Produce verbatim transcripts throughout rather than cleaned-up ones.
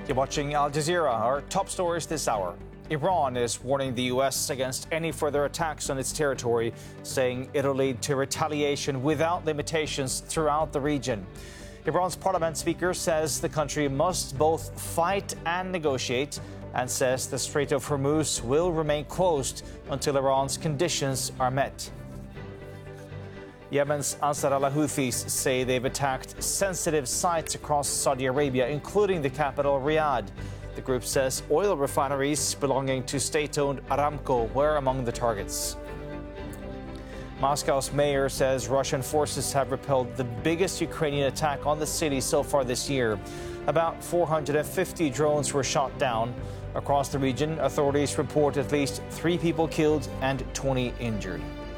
You're watching Al Jazeera. Our top stories this hour. Iran is warning the U S against any further attacks on its territory, saying it'll lead to retaliation without limitations throughout the region. Iran's parliament speaker says the country must both fight and negotiate, and says the Strait of Hormuz will remain closed until Iran's conditions are met. Yemen's Ansar al-Houthis say they've attacked sensitive sites across Saudi Arabia, including the capital, Riyadh. The group says oil refineries belonging to state-owned Aramco were among the targets. Moscow's mayor says Russian forces have repelled the biggest Ukrainian attack on the city so far this year. About four hundred fifty drones were shot down. Across the region, authorities report at least three people killed and twenty injured.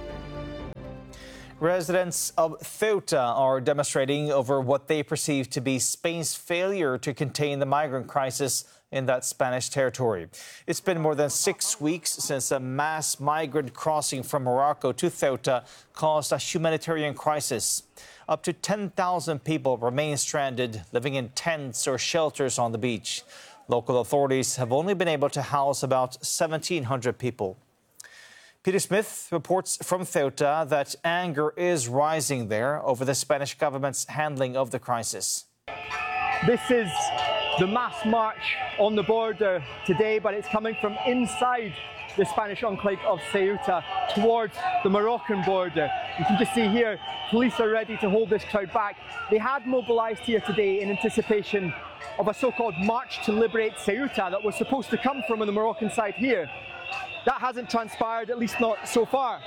Residents of Ceuta are demonstrating over what they perceive to be Spain's failure to contain the migrant crisis in that Spanish territory. It's been more than six weeks since a mass migrant crossing from Morocco to Ceuta caused a humanitarian crisis. Up to ten thousand people remain stranded, living in tents or shelters on the beach. Local authorities have only been able to house about seventeen hundred people. Peter Smith reports from Ceuta that anger is rising there over the Spanish government's handling of the crisis. This is the mass march on the border today, but it's coming from inside the Spanish enclave of Ceuta towards the Moroccan border. You can just see here, police are ready to hold this crowd back. They had mobilized here today in anticipation of a so-called march to liberate Ceuta that was supposed to come from on the Moroccan side here. That hasn't transpired, at least not so far.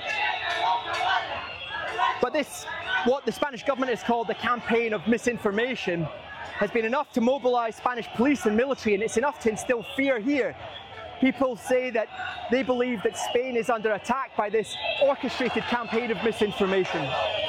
But this, what the Spanish government has called the campaign of misinformation, has been enough to mobilize Spanish police and military, and it's enough to instill fear here. People say that they believe that Spain is under attack by this orchestrated campaign of misinformation.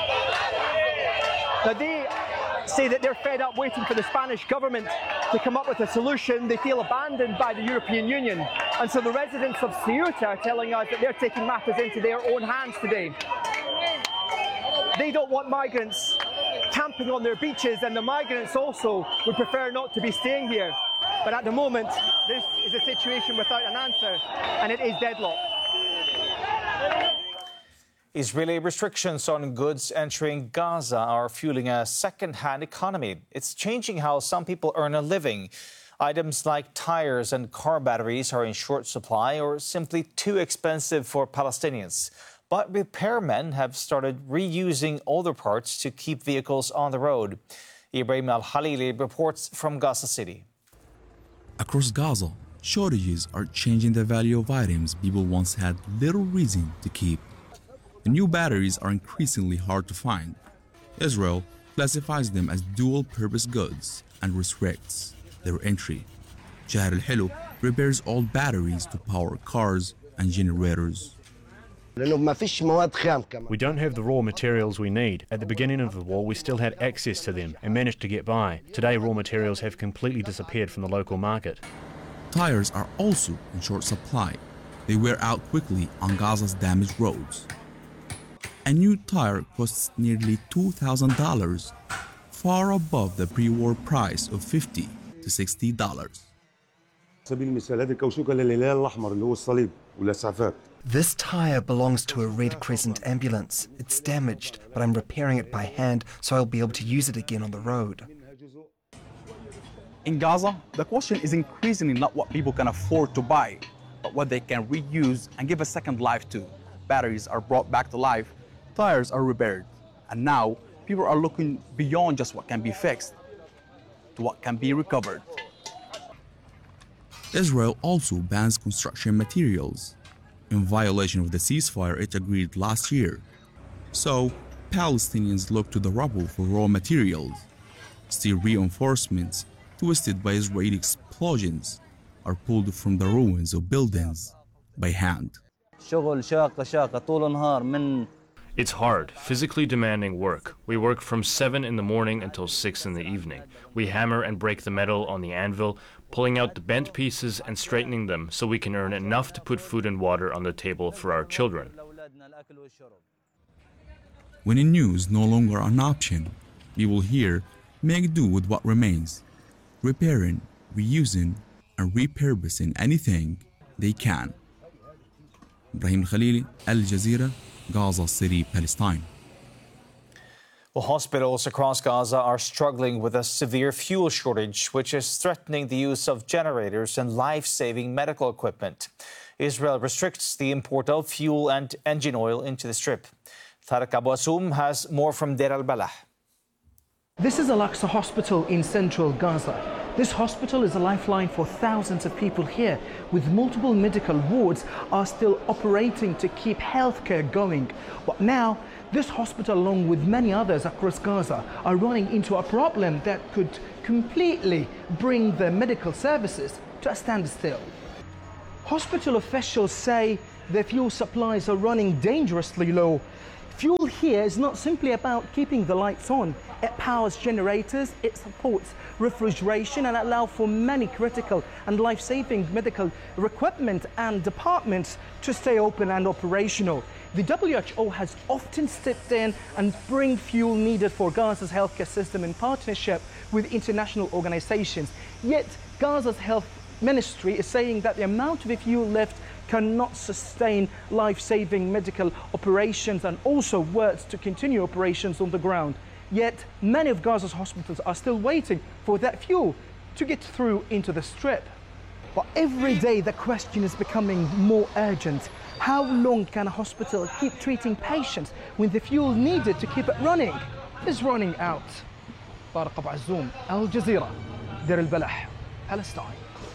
Now they say that they're fed up waiting for the Spanish government to come up with a solution. They feel abandoned by the European Union. And so the residents of Ceuta are telling us that they're taking matters into their own hands today. They don't want migrants camping on their beaches, and the migrants also would prefer not to be staying here. But at the moment, this is a situation without an answer, and it is deadlocked. Israeli restrictions on goods entering Gaza are fueling a second-hand economy. It's changing how some people earn a living. Items like tires and car batteries are in short supply or simply too expensive for Palestinians. But repairmen have started reusing older parts to keep vehicles on the road. Ibrahim Al-Halili reports from Gaza City. Across Gaza, shortages are changing the value of items people once had little reason to keep. The new batteries are increasingly hard to find. Israel classifies them as dual-purpose goods and restricts their entry. Jaher Al-Hilo repairs old batteries to power cars and generators. We don't have the raw materials we need. At the beginning of the war, we still had access to them and managed to get by. Today, raw materials have completely disappeared from the local market. Tires are also in short supply. They wear out quickly on Gaza's damaged roads. A new tire costs nearly two thousand dollars, far above the pre-war price of fifty to sixty dollars. This tire belongs to a Red Crescent ambulance. It's damaged, but I'm repairing it by hand so I'll be able to use it again on the road. In Gaza, the question is increasingly not what people can afford to buy, but what they can reuse and give a second life to. Batteries are brought back to life, tires are repaired, and now people are looking beyond just what can be fixed to what can be recovered. Israel also bans construction materials, in violation of the ceasefire it agreed last year. So, Palestinians look to the rubble for raw materials. Steel reinforcements, twisted by Israeli explosions, are pulled from the ruins of buildings by hand. It's hard, physically demanding work. We work from seven in the morning until six in the evening. We hammer and break the metal on the anvil, pulling out the bent pieces and straightening them so we can earn enough to put food and water on the table for our children. When a new is no longer an option, we will here make do with what remains, repairing reusing and repurposing anything they can. Ibrahim Khalili, Al Jazeera, Gaza City, Palestine. Well, hospitals across Gaza are struggling with a severe fuel shortage, which is threatening the use of generators and life-saving medical equipment. Israel restricts the import of fuel and engine oil into the Strip. Tariq Abu Assoum has more from Deir al-Balah. This is Al-Aqsa Hospital in central Gaza. This hospital is a lifeline for thousands of people here, with multiple medical wards are still operating to keep healthcare going. But now, this hospital, along with many others across Gaza, are running into a problem that could completely bring the medical services to a standstill. Hospital officials say the fuel supplies are running dangerously low. Fuel here is not simply about keeping the lights on. It powers generators, it supports refrigeration and allows for many critical and life-saving medical equipment and departments to stay open and operational. The W H O has often stepped in and bring fuel needed for Gaza's healthcare system in partnership with international organizations. Yet Gaza's health ministry is saying that the amount of fuel left cannot sustain life-saving medical operations and also works to continue operations on the ground. Yet many of Gaza's hospitals are still waiting for that fuel to get through into the Strip. But every day the question is becoming more urgent. How long can a hospital keep treating patients when the fuel needed to keep it running is running out? Tariq Abu Assoum, Al Jazeera, Deir al-Balah, Palestine.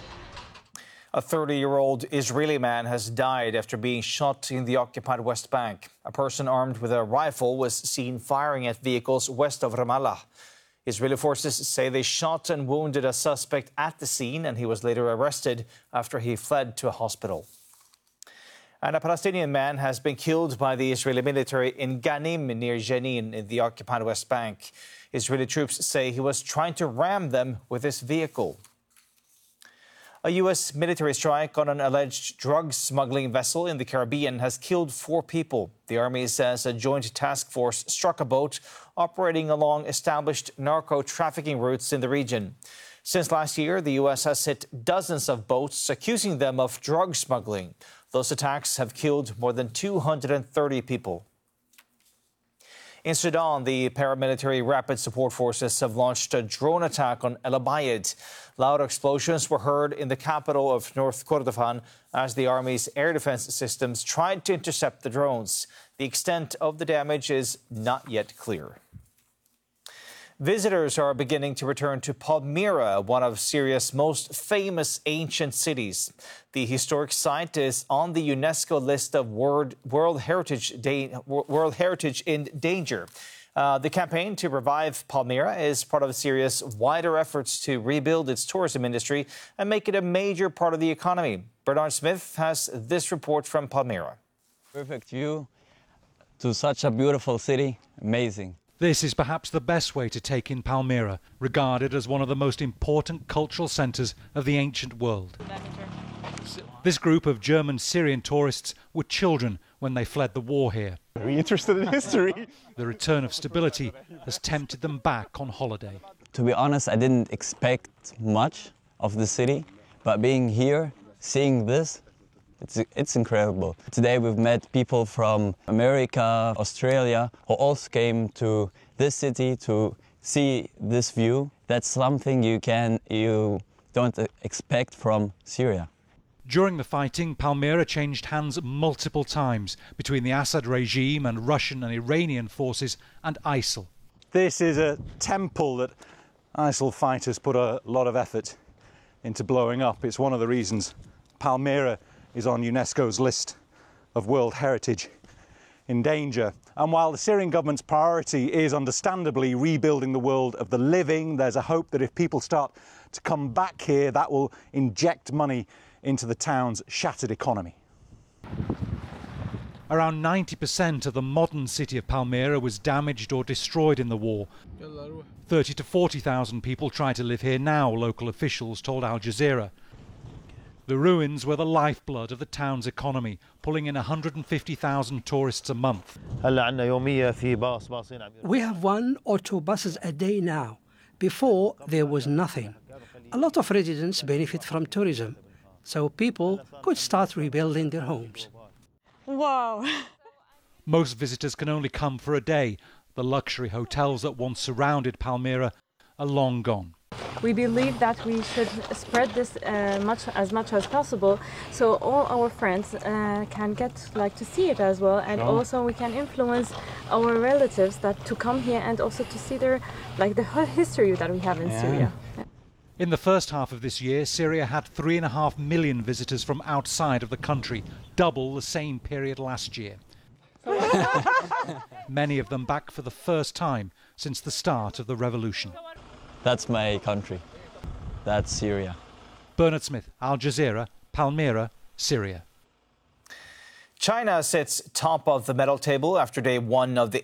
A thirty-year-old Israeli man has died after being shot in the occupied West Bank. A person armed with a rifle was seen firing at vehicles west of Ramallah. Israeli forces say they shot and wounded a suspect at the scene, and he was later arrested after he fled to a hospital. And a Palestinian man has been killed by the Israeli military in Ghanim near Jenin in the occupied West Bank. Israeli troops say he was trying to ram them with his vehicle. A U S military strike on an alleged drug smuggling vessel in the Caribbean has killed four people. The Army says a joint task force struck a boat operating along established narco-trafficking routes in the region. Since last year, the U S has hit dozens of boats, accusing them of drug smuggling. Those attacks have killed more than two hundred thirty people. In Sudan, the paramilitary Rapid Support Forces have launched a drone attack on El Obeid. Loud explosions were heard in the capital of North Kordofan as the army's air defense systems tried to intercept the drones. The extent of the damage is not yet clear. Visitors are beginning to return to Palmyra, one of Syria's most famous ancient cities. The historic site is on the UNESCO list of World, World, Heritage, World Heritage in Danger. Uh, the campaign to revive Palmyra is part of Syria's wider efforts to rebuild its tourism industry and make it a major part of the economy. Bernard Smith has this report from Palmyra. Perfect view to such a beautiful city. Amazing. This is perhaps the best way to take in Palmyra, regarded as one of the most important cultural centres of the ancient world. This group of German Syrian tourists were children when they fled the war here. Very interested in history. The return of stability has tempted them back on holiday. To be honest, I didn't expect much of the city, but being here, seeing this, It's, it's incredible. Today we've met people from America, Australia, who also came to this city to see this view. That's something you can, you don't expect from Syria. During the fighting, Palmyra changed hands multiple times between the Assad regime and Russian and Iranian forces and ISIL. This is a temple that ISIL fighters put a lot of effort into blowing up. It's one of the reasons Palmyra is on UNESCO's list of World Heritage in Danger. And while the Syrian government's priority is understandably rebuilding the world of the living, there's a hope that if people start to come back here, that will inject money into the town's shattered economy. Around ninety percent of the modern city of Palmyra was damaged or destroyed in the war. thirty to forty thousand people try to live here now, local officials told Al Jazeera. The ruins were the lifeblood of the town's economy, pulling in one hundred fifty thousand tourists a month. We have one or two buses a day now. Before, there was nothing. A lot of residents benefit from tourism, so people could start rebuilding their homes. Wow! Most visitors can only come for a day. The luxury hotels that once surrounded Palmyra are long gone. We believe that we should spread this uh, much as much as possible, so all our friends uh, can get like to see it as well, and oh. also we can influence our relatives that to come here and also to see their like the history that we have in yeah. Syria. In the first half of this year, Syria had three and a half million visitors from outside of the country, double the same period last year. Many of them back for the first time since the start of the revolution. That's my country. That's Syria. Bernard Smith, Al Jazeera, Palmyra, Syria. China sits top of the medal table after day one of the